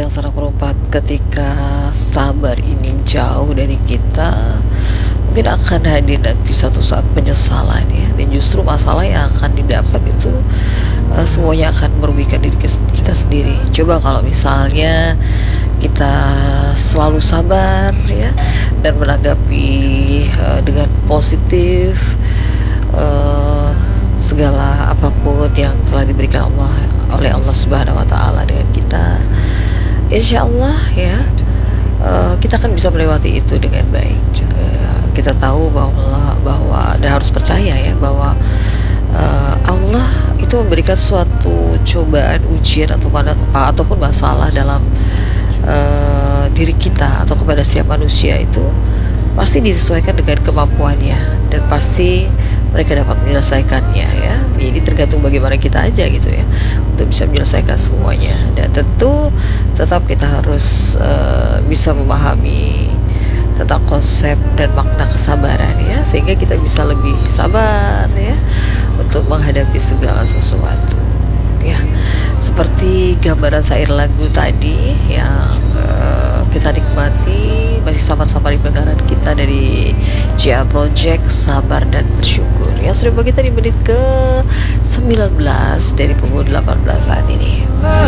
yang sedang berempat ketika sabar ini jauh dari kita, mungkin akan hadir nanti suatu saat penyesalan ya, dan justru masalah yang akan didapat itu semuanya akan merugikan diri kita sendiri. Coba kalau misalnya kita selalu sabar ya, dan menanggapi dengan positif segala apapun yang telah diberikan oleh Allah Subhanahu wa taala dengan kita, insya Allah ya, kita akan bisa melewati itu dengan baik. Kita tahu bahwa dan harus percaya ya, bahwa Allah itu memberikan suatu cobaan, ujian ataupun masalah dalam diri kita atau kepada setiap manusia, itu pasti disesuaikan dengan kemampuannya dan pasti mereka dapat menyelesaikannya ya. Jadi tergantung bagaimana kita aja gitu ya, untuk bisa menyelesaikan semuanya. Dan tentu tetap kita harus bisa memahami tentang konsep dan makna kesabaran ya, sehingga kita bisa lebih sabar ya untuk menghadapi segala sesuatu ya. Seperti gambaran syair lagu tadi yang kita nikmati, masih sabar-sabar di negara kita dari JA Project, Sabar dan Bersyukur ya. Sudah bagi kita di menit ke 19 dari pukul 18 saat ini.